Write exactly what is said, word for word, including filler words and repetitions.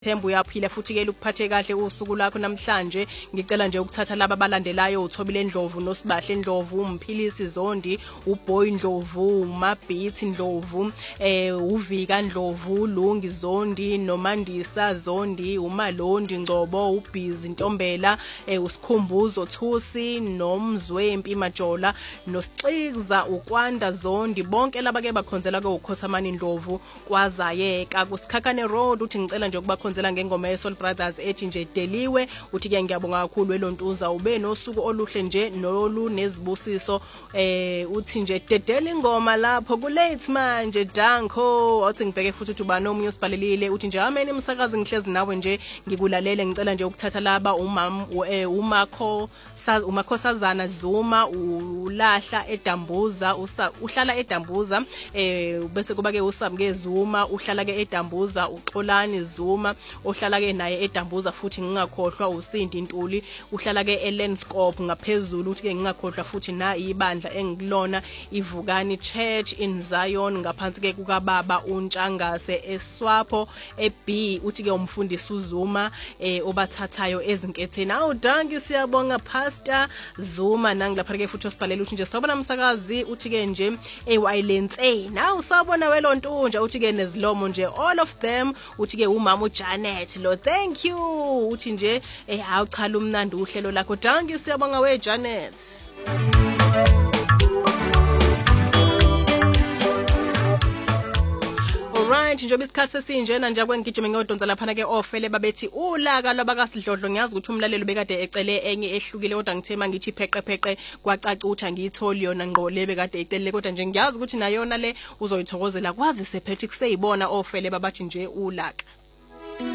Themba uyaphila futhi ke ukuphathe kahle usuku lakho namhlanje ngicela nje ukuthatha laba abalandelayo uThobile Ndlovu noSibahle Ndlovu uMphilisi Zondi uBoy Ndlovu uMabhithi Ndlovu eh uVika Ndlovu uLungi Zondi noMandisa Zondi uMalondi Ngcobo uBhizi Ntombela eh uSikhumbuzo Thusi noMzwempi Majola noSixiza uKwanda Zondi bonke laba ke bakhonzela ke uKhothamani Ndlovu kwazayeka kuSikhakhane Road uthi ngicela nje ukuba khonzela ngengoma yeSoul Brothers ethi nje deliwe uthi ke ngiyabonga kakhulu welontuza ube nosuku oluhle nje nolunezibusiso eh uthi nje dedela ingoma lapho ku late manje Danko uthi ngibheke futhi uthi ubani omunye usibhalelile uthi nje amen emsakazi ngihlezi nawe nje ngikulalele ngicela nje ukuthatha laba umam umakho umakhosazana Zuma ulahla eDambuza uhlala eDambuza eh bese kuba ke uSamke Zuma uhlala ke eDambuza uXolani Zuma ohlala ke naye eDambuza futhi ngingakhohlwa uSindi Ntuli uhlala ke eLenscope ngaphezulu uthi ke ngingakhohlwa futhi na ibandla engilona iVukani Church in Zion ngaphansi ke kukababa uNtshangase eSwapo eB uthi ke umfundisi uZuma eh obathathayo ezinketheni awu danki siyabonga Pastor Zuma nangilapha ke futhi osibhalela uthi nje sabona umsakazi uthi ke nje eWilense nawu sabona welontunja uthi ke nezilomo nje all of them uthi ke umama Janet lo thank you uthi nje eh awuchala umnandi uhlelo lakho danki siyabonga we Janet. Alright njengoba isikhathi sesinjena nje kwengijime ngiyodonsa lapha ke ofele babethi ulaka labakasidlodlo ngiyazi ukuthi umlalelo bekade ecele enye ehlukile kodwa ngithema ngithi pheqe pheqe kwacacutha ngiyitholi yona ngqole bekade ecelele kodwa nje ngiyazi ukuthi nayona le uzoyithokozela kwazi sephethe kuseyibona ofele babathi nje ulaka.